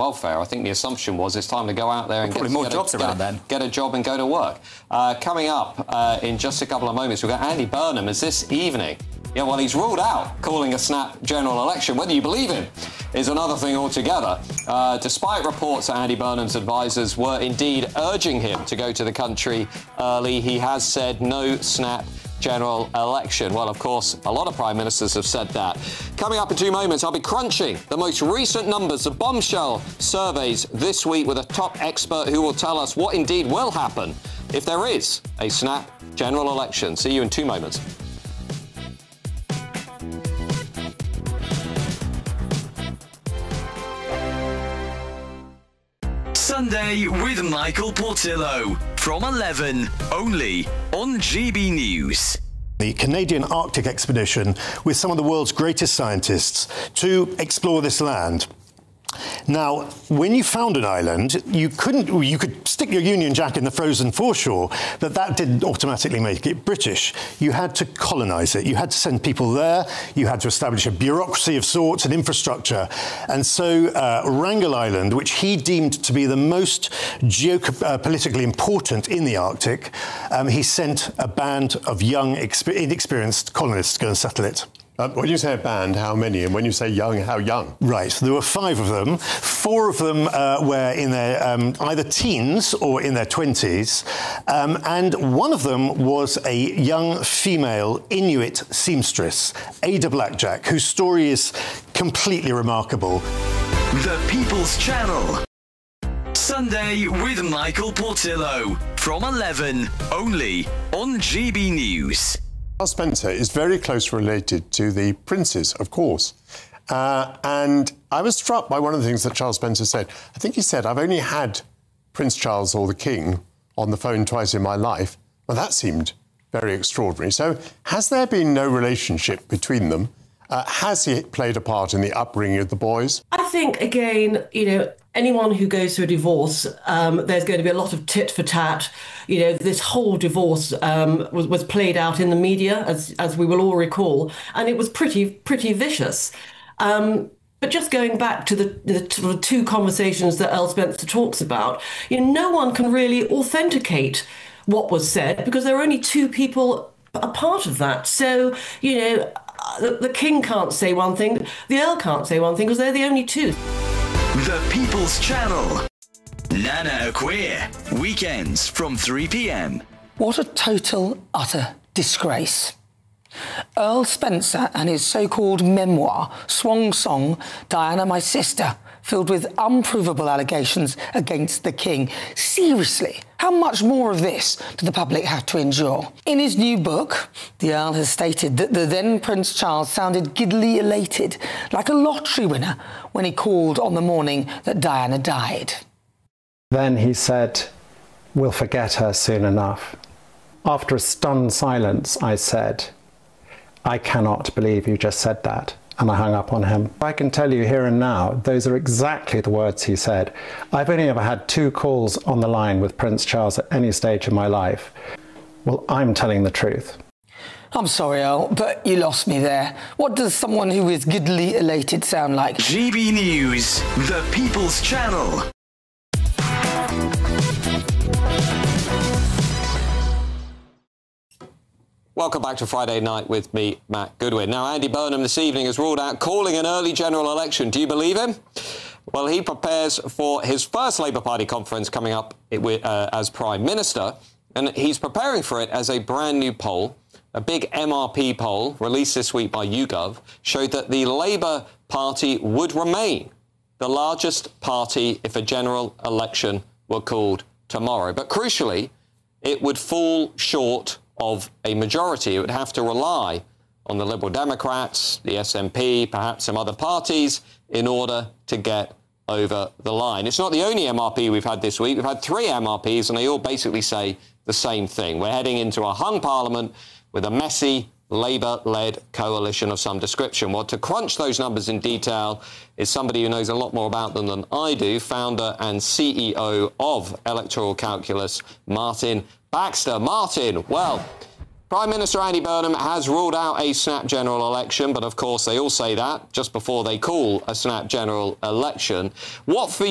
welfare. I think the assumption was it's time to go out there and get a job and go to work. Coming up in just a couple of moments, we've got Andy Burnham as this evening. Yeah, well, he's ruled out calling a snap general election. Whether you believe him is another thing altogether. Despite reports that Andy Burnham's advisers were indeed urging him to go to the country early, he has said no snap general election. Well, of course, a lot of prime ministers have said that. Coming up in 2 moments, I'll be crunching the most recent numbers of bombshell surveys this week with a top expert who will tell us what indeed will happen if there is a snap general election. See you in 2 moments. Sunday with Michael Portillo from 11, only on GB News. The Canadian Arctic expedition with some of the world's greatest scientists to explore this land. Now, when you found an island, you could stick your Union Jack in the frozen foreshore, but that didn't automatically make it British. You had to colonise it. You had to send people there. You had to establish a bureaucracy of sorts and infrastructure. And so Wrangel Island, which he deemed to be the most geopolitically important in the Arctic, he sent a band of young, inexperienced colonists to go and settle it. When you say a band, how many? And when you say young, how young? Right, there were 5 of them. 4 of them were in their either teens or in their 20s. And one of them was a young female Inuit seamstress, Ada Blackjack, whose story is completely remarkable. The People's Channel. Sunday with Michael Portillo from 11, only on GB News. Charles Spencer is very closely related to the princes, of course. And I was struck by one of the things that Charles Spencer said. I think he said, I've only had Prince Charles or the King on the phone twice in my life. Well, that seemed very extraordinary. So has there been no relationship between them? Has he played a part in the upbringing of the boys? I think, again, anyone who goes through a divorce, there's going to be a lot of tit for tat. This whole divorce was played out in the media, as we will all recall, and it was pretty vicious. But just going back to the 2 conversations that Earl Spencer talks about, no one can really authenticate what was said because there are only 2 people a part of that. So, the King can't say one thing, the Earl can't say one thing because they're the only 2. The People's Channel. Nana Queer. Weekends from 3 p.m. What a total, utter disgrace. Earl Spencer and his so-called memoir, Swan Song, Diana, My Sister, filled with unprovable allegations against the King. Seriously, how much more of this do the public have to endure? In his new book, the Earl has stated that the then Prince Charles sounded giddily elated, like a lottery winner, when he called on the morning that Diana died. Then he said, "We'll forget her soon enough." After a stunned silence, I said, "I cannot believe you just said that." And I hung up on him. I can tell you here and now, those are exactly the words he said. I've only ever had 2 calls on the line with Prince Charles at any stage in my life. Well, I'm telling the truth. I'm sorry, Earl, but you lost me there. What does someone who is giddily elated sound like? GB News, the People's Channel. Welcome back to Friday Night with me, Matt Goodwin. Now, Andy Burnham this evening has ruled out calling an early general election. Do you believe him? Well, he prepares for his first Labour Party conference coming up as Prime Minister, and he's preparing for it as a brand new poll. A big MRP poll released this week by YouGov showed that the Labour Party would remain the largest party if a general election were called tomorrow. But crucially, it would fall short of a majority. It would have to rely on the Liberal Democrats, the SNP, perhaps some other parties, in order to get over the line. It's not the only MRP we've had this week. We've had 3 MRPs, and they all basically say the same thing. We're heading into a hung parliament with a messy Labour-led coalition of some description. Well, to crunch those numbers in detail is somebody who knows a lot more about them than I do, founder and CEO of Electoral Calculus, Martin Baxter. Martin, well, Prime Minister Andy Burnham has ruled out a snap general election, but of course they all say that just before they call a snap general election. What for